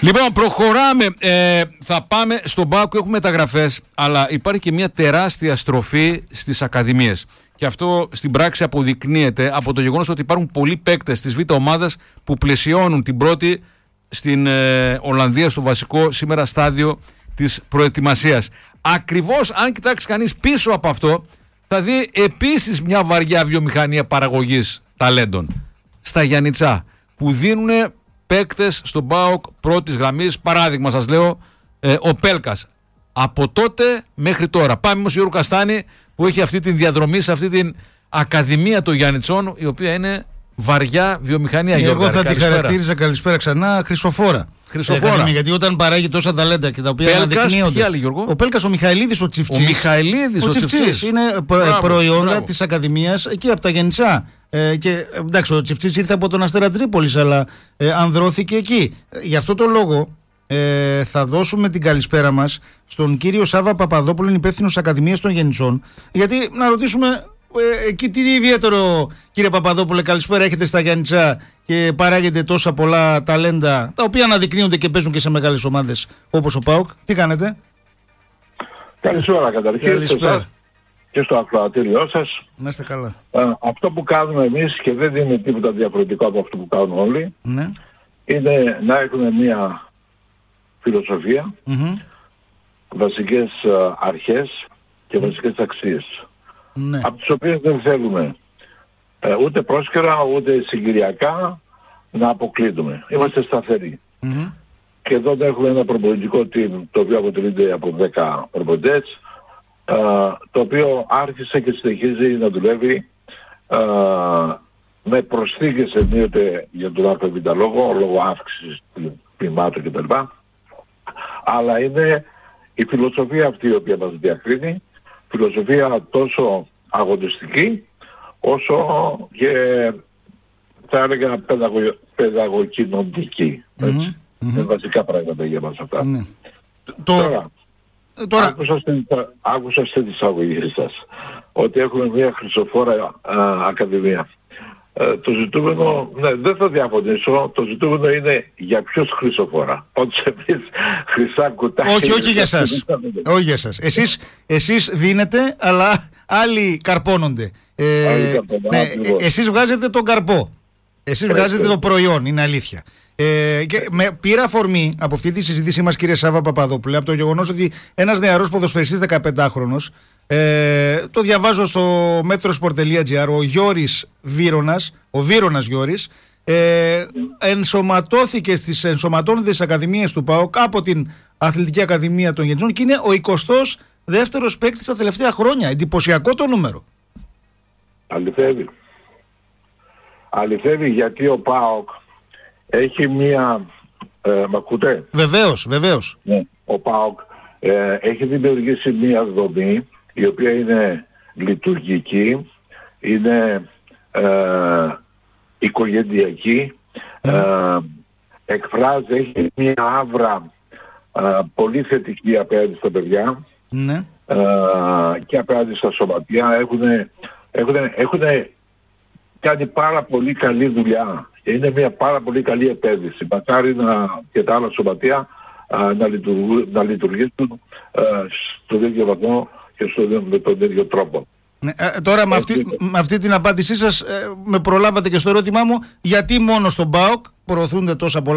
Λοιπόν, προχωράμε. Θα πάμε στον ΠΑΟΚ, έχουμε μεταγραφές, αλλά υπάρχει και μια τεράστια στροφή στις ακαδημίες. Και αυτό στην πράξη αποδεικνύεται από το γεγονός ότι υπάρχουν πολλοί παίκτες της Β' ομάδας που πλαισιώνουν την πρώτη στην Ολλανδία, στο βασικό σήμερα στάδιο της προετοιμασίας. Ακριβώς, αν κοιτάξει κανείς πίσω από αυτό, θα δει επίσης μια βαριά βιομηχανία παραγωγής ταλέντων στα Γιαννιτσά, που δίνουν παίκτες στον ΠΑΟΚ πρώτης γραμμής. Παράδειγμα σας λέω, ο Πέλκας. Από τότε μέχρι τώρα. Πάμε όμως Γιώργο Καστάνη, που έχει αυτή την διαδρομή σε αυτή την Ακαδημία των Γιαννιτσών, η οποία είναι βαριά βιομηχανία. Εγώ θα τη χαρακτήριζα, καλησπέρα ξανά, χρυσοφόρα. Γιατί όταν παράγει τόσα ταλέντα και τα οποία αναδεικνύονται. Ο Πέλκας, ο Μιχαηλίδης, ο Τσιφτσής. Ο Τσιφτσής είναι προϊόντα της Ακαδημίας εκεί από τα Γιαννιτσά. Και εντάξει, ο Τσιφτσής ήρθε από τον Αστέρα Τρίπολης, αλλά ανδρώθηκε εκεί. Γι' αυτό το λόγο θα δώσουμε την καλησπέρα μας στον κύριο Σάβα Παπαδόπουλο, υπεύθυνος Ακαδημίας των Γιαννιτσών. Γιατί να ρωτήσουμε εκεί τι ιδιαίτερο, κύριε Παπαδόπουλε, καλησπέρα, έχετε στα Γιαννιτσά και παράγετε τόσα πολλά ταλέντα, τα οποία αναδεικνύονται και παίζουν και σε μεγάλες ομάδες όπως ο ΠΑΟΚ. Τι κάνετε? Καλησπέρα καταρχήν. Καλησπέρα. Και στο ακροατήριό σας. Να είστε καλά. Αυτό που κάνουμε εμείς, και δεν είναι τίποτα διαφορετικό από αυτό που κάνουν όλοι, ναι, είναι να έχουμε μια φιλοσοφία, βασικές αρχές και βασικές αξίες, ναι, από τις οποίες δεν θέλουμε ούτε πρόσκαιρα ούτε συγκυριακά να αποκλείδουμε. Είμαστε σταθεροί. Και εδώ έχουμε ένα προπονητικό team, το οποίο αποτελείται από 10 προπονητές, το οποίο άρχισε και συνεχίζει να δουλεύει με προσθήκες ενίοτε για τον ΑΒ λόγω αύξησης ποιμάτων κτλ. Αλλά είναι η φιλοσοφία αυτή η οποία μας διακρίνει, φιλοσοφία τόσο αγωνιστική όσο και θα έλεγα παιδαγωγικοινωνική. Είναι βασικά πράγματα για μας αυτά. Τώρα άκουσα στην εισαγωγή σας ότι έχουμε μια χρυσοφόρα ακαδημία. Το ζητούμενο, δεν θα διαφωνήσω, το ζητούμενο είναι για ποιος χρυσοφόρα. Όντως εμείς χρυσά κουτάκια. Όχι για σας. Όχι για σας. Εσείς δίνετε, αλλά άλλοι καρπώνονται. Εσείς βγάζετε τον καρπό. Εσείς βγάζετε το προϊόν, είναι αλήθεια. Και πήρα αφορμή από αυτή τη συζήτησή μας, κύριε Σάβα Παπαδόπουλε, από το γεγονός ότι ένας νεαρός ποδοσφαιριστής 15χρονος, το διαβάζω στο metrosport.gr, ο Γιώρης Βύρωνας, ο Βύρωνας Γιώρης, ενσωματώθηκε στις ενσωματώνοντες ακαδημίες του ΠΑΟΚ από την Αθλητική Ακαδημία των Γιαννιτσών και είναι ο 22ος παίκτης τα τελευταία χρόνια. Εντυπωσιακό το νούμερο. Αληθεύει, γιατί ο ΠΑΟΚ έχει μία... μ' ακούτε? Βεβαίως. Ναι. Ο ΠΑΟΚ έχει δημιουργήσει μία δομή η οποία είναι λειτουργική, είναι οικογενειακή, εκφράζει, έχει μία άβρα πολύ θετική απέναντι στα παιδιά, ναι, και απέναντι στα σωματεία. Έχουν κάνει πάρα πολύ καλή δουλειά. Είναι μια πάρα πολύ καλή επένδυση. Μακάρι και τα άλλα σωματεία να λειτουργήσουν στον ίδιο βαθμό και με τον ίδιο τρόπο. Τώρα με αυτή την απάντησή σας με προλάβατε και στο ερώτημά μου, γιατί μόνο στον ΠΑΟΚ προωθούνται τόσα πολλά